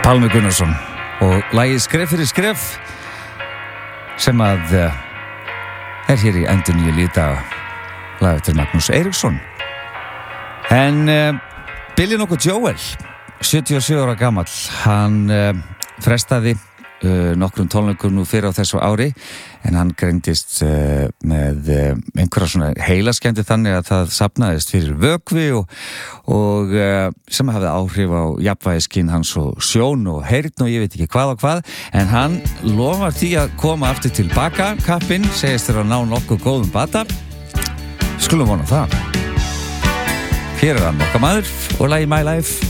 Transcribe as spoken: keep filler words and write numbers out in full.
Pálmi Gunnarsson og lagið Skref fyrir skref sem að uh, er hér í endurnýju lífdaga lag eftir Magnús Eiríksson. En uh, Billy nokkuð Joel, sjötíu og sjö ára gamall, hann uh, frestaði uh, nokkrum tónleikum nú fyrir á þessu ári en hann greindist uh, með uh, einhverja svona heilaskemmdi þannig að það safnaðist fyrir vökvi og, og uh, sem hafði áhrif á jafnvægiskyn hans og sjón og heyrn og ég veit ekki hvað og hvað, en hann lofar því að koma aftur tilbaka. Kappinn segist þér að ná nokkuð góðum bata, skulum vona það. Hér er hann okkar maður og lagið My Life.